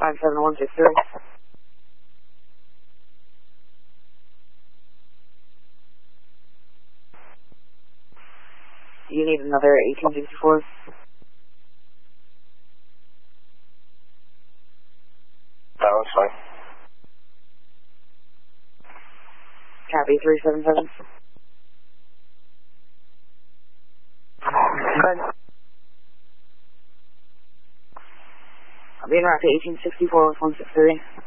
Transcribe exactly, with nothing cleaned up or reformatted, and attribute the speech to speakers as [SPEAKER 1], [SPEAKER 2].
[SPEAKER 1] five seven one six three. You need another eighteen sixty-four.
[SPEAKER 2] That was fine.
[SPEAKER 1] Copy three seven seven.
[SPEAKER 2] Good.
[SPEAKER 1] I'll be in route to eighteen sixty-four with one six three.